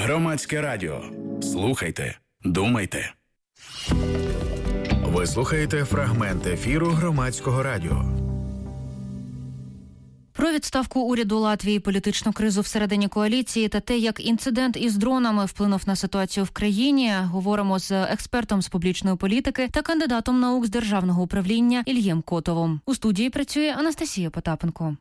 Громадське радіо. Слухайте, думайте. Ви слухаєте фрагмент ефіру Громадського радіо. Про відставку уряду Латвії, політичну кризу всередині коаліції та те, як інцидент із дронами вплинув на ситуацію в країні, говоримо з експертом з публічної політики та кандидатом наук з державного управління Ільєм Котовим. У студії працює Анастасія Потапенко.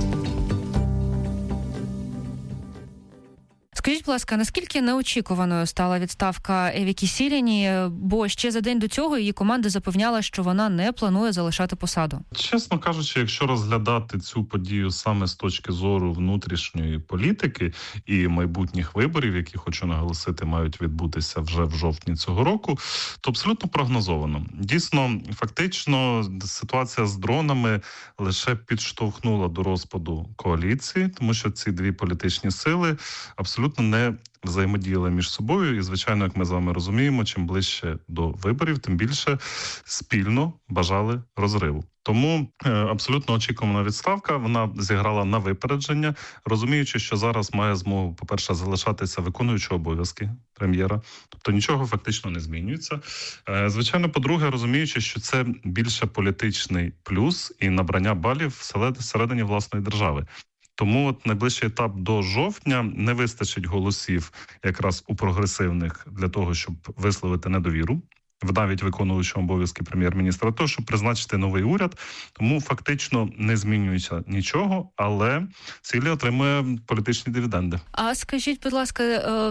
Скажіть, будь ласка, наскільки неочікуваною стала відставка Еві Кісіліні, бо ще за день до цього її команда запевняла, що вона не планує залишати посаду? Чесно кажучи, якщо розглядати цю подію саме з точки зору внутрішньої політики і майбутніх виборів, які, хочу наголосити, мають відбутися вже в жовтні цього року, то абсолютно прогнозовано. Дійсно, фактично, ситуація з дронами лише підштовхнула до розпаду коаліції, тому що ці дві політичні сили абсолютно не взаємодіяли між собою. І, звичайно, як ми з вами розуміємо, чим ближче до виборів, тим більше спільно бажали розриву. Тому абсолютно очікувана відставка, вона зіграла на випередження, розуміючи, що зараз має змогу, по-перше, залишатися виконуючий обов'язки прем'єра, тобто нічого фактично не змінюється. Звичайно, по-друге, розуміючи, що це більше політичний плюс і набрання балів всередині власної держави. Тому от найближчий етап до жовтня не вистачить голосів якраз у прогресивних для того, щоб висловити недовіру навіть виконуючому обов'язки прем'єр-міністра, того, щоб призначити новий уряд. Тому фактично не змінюється нічого, але цілі отримує політичні дивіденди. А скажіть, будь ласка,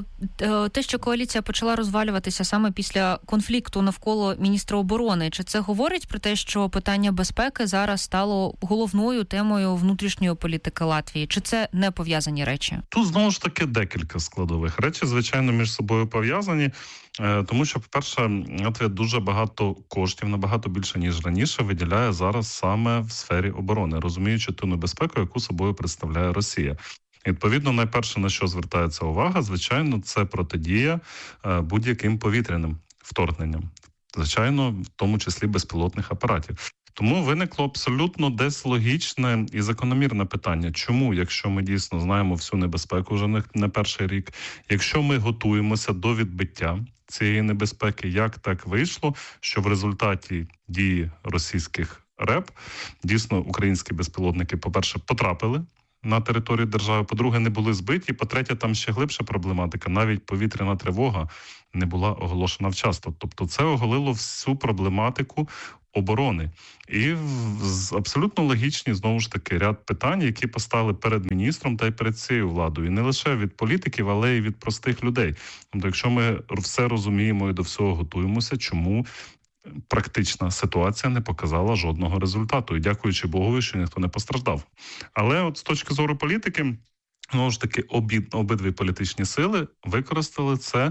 те, що коаліція почала розвалюватися саме після конфлікту навколо міністра оборони, чи це говорить про те, що питання безпеки зараз стало головною темою внутрішньої політики Латвії? Чи це не пов'язані речі? Тут, знову ж таки, декілька складових. Речі, звичайно, між собою пов'язані. Тому що, по-перше, Латвія дуже багато коштів, набагато більше, ніж раніше, виділяє зараз саме в сфері оборони, розуміючи ту небезпеку, яку собою представляє Росія. Відповідно, найперше, на що звертається увага, звичайно, це протидія будь-яким повітряним вторгненням. Звичайно, в тому числі безпілотних апаратів. Тому виникло абсолютно десь логічне і закономірне питання. Чому, якщо ми дійсно знаємо всю небезпеку вже не перший рік, якщо ми готуємося до відбиття цієї небезпеки, як так вийшло, що в результаті дії російських РЕБ дійсно українські безпілотники, по-перше, потрапили на територію держави, по-друге, не були збиті, по-третє, там ще глибша проблематика, навіть повітряна тривога не була оголошена вчасно. Тобто це оголило всю проблематику оборони. І абсолютно логічні, знову ж таки, ряд питань, які постали перед міністром та й перед цією владою. І не лише від політиків, але й від простих людей. Тобто, якщо ми все розуміємо і до всього готуємося, чому практична ситуація не показала жодного результату? І дякуючи Богові, що ніхто не постраждав. Але от з точки зору політики, знову ж таки, обидві політичні сили використали це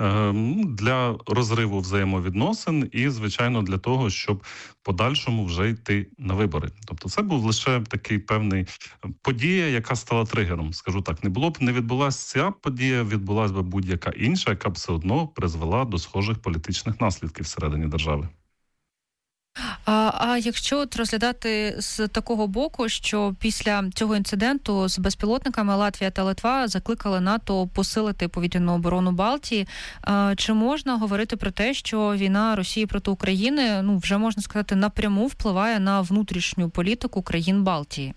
для розриву взаємовідносин і, звичайно, для того, щоб в подальшому вже йти на вибори. Тобто це був лише такий певний подія, яка стала тригером. Скажу так, не відбулася ця подія, відбулася б будь-яка інша, яка б все одно призвела до схожих політичних наслідків всередині держави. А якщо розглядати з такого боку, що після цього інциденту з безпілотниками Латвія та Литва закликали НАТО посилити повітряну оборону Балтії, чи можна говорити про те, що війна Росії проти України, вже можна сказати, напряму впливає на внутрішню політику країн Балтії?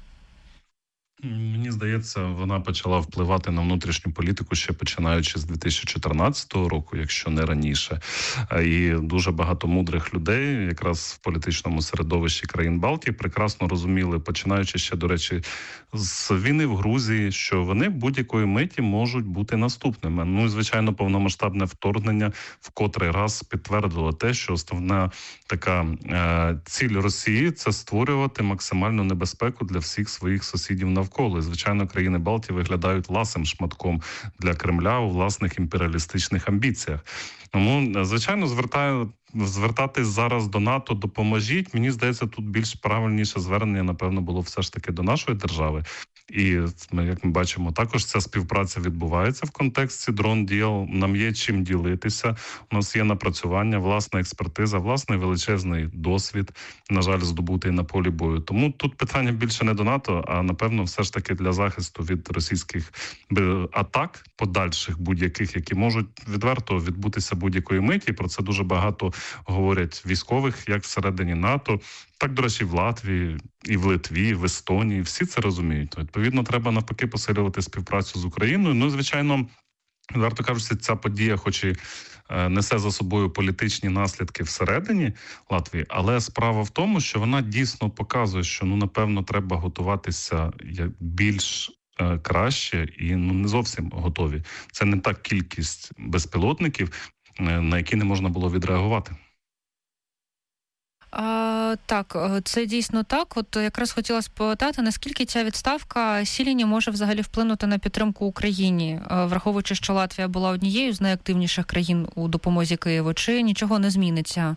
Мені здається, вона почала впливати на внутрішню політику ще починаючи з 2014 року, якщо не раніше. І дуже багато мудрих людей, якраз в політичному середовищі країн Балтії, прекрасно розуміли, починаючи ще, до речі, з війни в Грузії, що вони будь-якої миті можуть бути наступними. І, звичайно, повномасштабне вторгнення в котрий раз підтвердило те, що основна така ціль Росії – це створювати максимальну небезпеку для всіх своїх сусідів навколо. І, звичайно, країни Балтії виглядають ласим шматком для Кремля у власних імперіалістичних амбіціях. Тому, звичайно, звертаю звертатись зараз до НАТО, допоможіть. Мені здається, тут більш правильніше звернення, напевно, було все ж таки до нашої держави. І як ми бачимо, також ця співпраця відбувається в контексті дрон-діл. Нам є чим ділитися. У нас є напрацювання, власна експертиза, власний величезний досвід, на жаль, здобутий на полі бою. Тому тут питання більше не до НАТО, а, напевно, все ж таки для захисту від російських атак подальших будь-яких, які можуть відверто відбутися будь-якої миті. Про це дуже багато говорять військових, як всередині НАТО, так, до речі, в Латвії, і в Литві, і в Естонії. Всі це розуміють. Відповідно, треба навпаки посилювати співпрацю з Україною. Ну, звичайно, варто кажучи, ця подія, хоч і несе за собою політичні наслідки всередині Латвії, але справа в тому, що вона дійсно показує, що, напевно, треба готуватися більш краще і не зовсім готові. Це не та кількість безпілотників, на які не можна було відреагувати. Так, це дійсно так. От якраз хотіла спитати, наскільки ця відставка Сіліні може взагалі вплинути на підтримку Україні, враховуючи, що Латвія була однією з найактивніших країн у допомозі Києву, чи нічого не зміниться?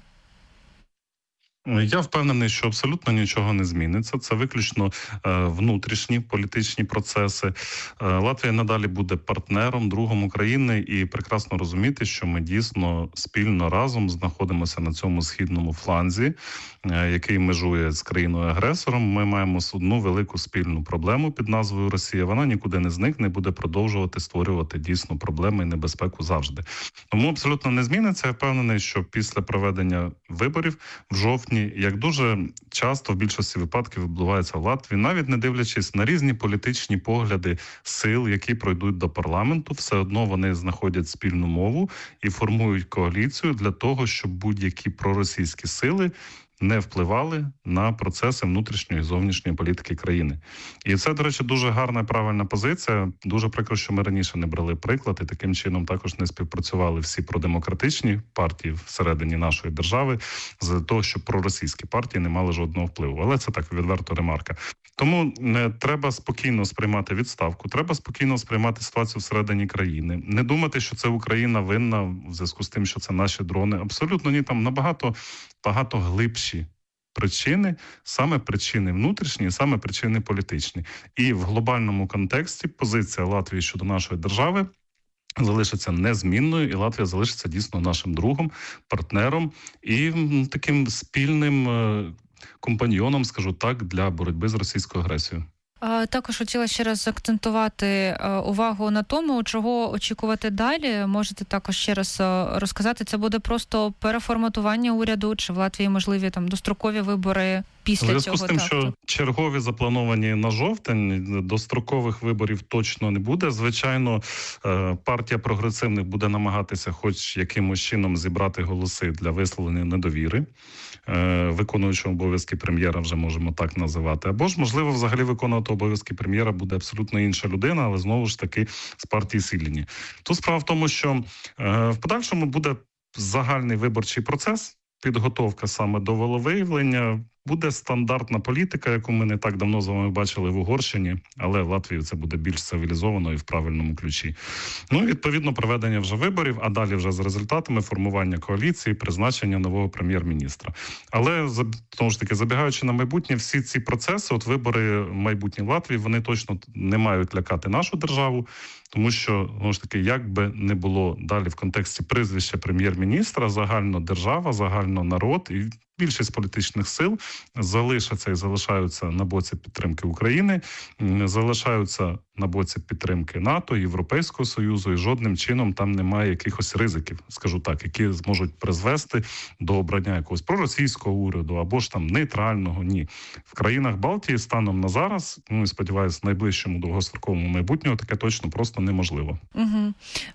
Я впевнений, що абсолютно нічого не зміниться. Це виключно внутрішні політичні процеси. Латвія надалі буде партнером, другом України і прекрасно розуміти, що ми дійсно спільно разом знаходимося на цьому східному фланзі, який межує з країною-агресором. Ми маємо одну велику спільну проблему під назвою Росія. Вона нікуди не зникне, буде продовжувати створювати дійсно проблеми і небезпеку завжди. Тому абсолютно не зміниться. Я впевнений, що після проведення виборів в жовтні, як дуже часто в більшості випадків відбувається в Латвії, навіть не дивлячись на різні політичні погляди сил, які пройдуть до парламенту, все одно вони знаходять спільну мову і формують коаліцію для того, щоб будь-які проросійські сили не впливали на процеси внутрішньої і зовнішньої політики країни. І це, до речі, дуже гарна і правильна позиція. Дуже прикро, що ми раніше не брали приклад і таким чином також не співпрацювали всі продемократичні партії всередині нашої держави з того, щоб проросійські партії не мали жодного впливу. Але це так відверто ремарка. Тому не треба спокійно сприймати відставку, треба спокійно сприймати ситуацію всередині країни. Не думати, що це Україна винна в зв'язку з тим, що це наші дрони. Абсолютно ні, там набагато глибші причини, саме причини внутрішні, саме причини політичні. І в глобальному контексті позиція Латвії щодо нашої держави залишиться незмінною, і Латвія залишиться дійсно нашим другом, партнером і таким спільним компаньйоном, скажу так, для боротьби з російською агресією. Також хотіла ще раз акцентувати увагу на тому, чого очікувати далі. Можете також ще раз розказати, це буде просто переформатування уряду, чи в Латвії можливі там дострокові вибори після цього? У зв'язку з тим, що чергові заплановані на жовтень, дострокових виборів точно не буде. Звичайно, партія прогресивних буде намагатися хоч якимось чином зібрати голоси для висловлення недовіри виконуючого обов'язки прем'єра, вже можемо так називати. Або ж, можливо, взагалі виконувати обов'язки прем'єра буде абсолютно інша людина, але знову ж таки з партії Сіліні. Тут справа в тому, що в подальшому буде загальний виборчий процес, підготовка саме до волевиявлення, буде стандартна політика, яку ми не так давно з вами бачили в Угорщині, але в Латвії це буде більш цивілізовано і в правильному ключі. Ну, відповідно, проведення вже виборів, а далі вже з результатами формування коаліції, призначення нового прем'єр-міністра. Але, знову ж таки, забігаючи на майбутнє, всі ці процеси, от вибори майбутні в Латвії, вони точно не мають лякати нашу державу, тому що, знову ж таки, як би не було далі в контексті прізвища прем'єр-міністра, загально держава, загально народ і більшість політичних сил залишаться і залишаються на боці підтримки України, залишаються на боці підтримки НАТО, Європейського Союзу, і жодним чином там немає якихось ризиків, скажу так, які зможуть призвести до обрання якогось проросійського уряду або ж там нейтрального. Ні. В країнах Балтії станом на зараз, ну і сподіваюся, в найближчому довгостроковому майбутньому таке точно просто неможливо. Угу.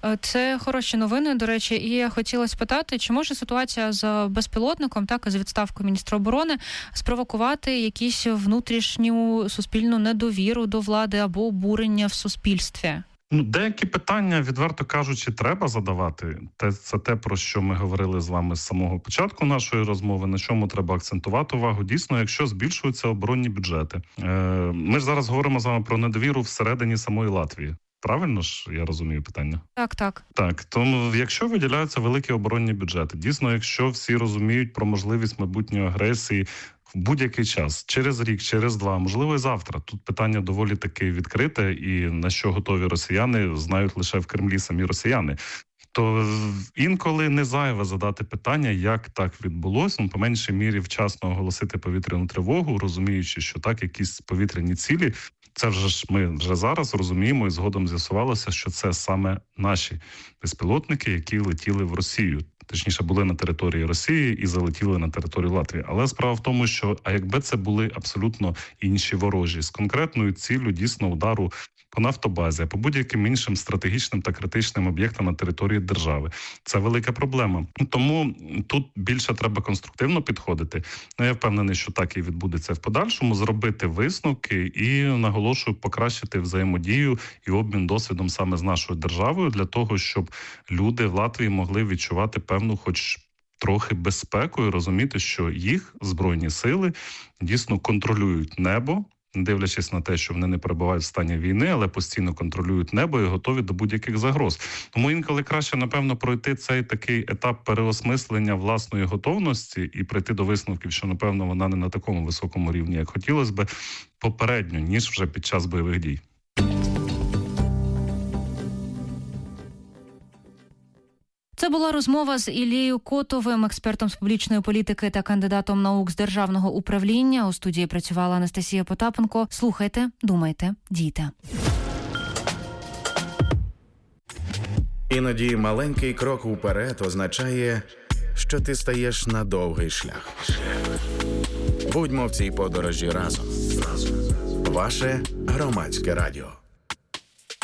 Це хороші новини, до речі, і я хотіла спитати, чи може ситуація з безпілотником, так, і з відставкою міністра оборони спровокувати якісь внутрішню суспільну недовіру до влади або обурення в суспільстві? Деякі питання, відверто кажучи, треба задавати. Це те, про що ми говорили з вами з самого початку нашої розмови, на чому треба акцентувати увагу. Дійсно, якщо збільшуються оборонні бюджети. Ми ж зараз говоримо з вами про недовіру всередині самої Латвії. Правильно ж я розумію питання? Так. Так, тому якщо виділяються великі оборонні бюджети, дійсно, якщо всі розуміють про можливість майбутньої агресії в будь-який час, через рік, через два, можливо, і завтра. Тут питання доволі таки відкрите, і на що готові росіяни, знають лише в Кремлі самі росіяни. То інколи не зайве задати питання, як так відбулося, по меншій мірі вчасно оголосити повітряну тривогу, розуміючи, що так, якісь повітряні цілі, це ми вже зараз розуміємо і згодом з'ясувалося, що це саме наші безпілотники, які летіли в Росію. Точніше, були на території Росії і залетіли на територію Латвії. Але справа в тому, що якби це були абсолютно інші ворожі, з конкретною ціллю дійсно удару по нафтобазі, а по будь-яким іншим стратегічним та критичним об'єктам на території держави. Це велика проблема. Тому тут більше треба конструктивно підходити. Я впевнений, що так і відбудеться в подальшому, зробити висновки і, наголошую, покращити взаємодію і обмін досвідом саме з нашою державою для того, щоб люди в Латвії могли відчувати певну хоч трохи безпеку і розуміти, що їх Збройні сили дійсно контролюють небо, не дивлячись на те, що вони не перебувають в стані війни, але постійно контролюють небо і готові до будь-яких загроз. Тому інколи краще, напевно, пройти цей такий етап переосмислення власної готовності і прийти до висновків, що, напевно, вона не на такому високому рівні, як хотілося би, попередньо, ніж вже під час бойових дій. Це була розмова з Ілією Котовим, експертом з публічної політики та кандидатом наук з державного управління. У студії працювала Анастасія Потапенко. Слухайте, думайте, дійте. Іноді маленький крок уперед означає, що ти стаєш на довгий шлях. Будьмо в цій подорожі разом. Ваше Громадське радіо.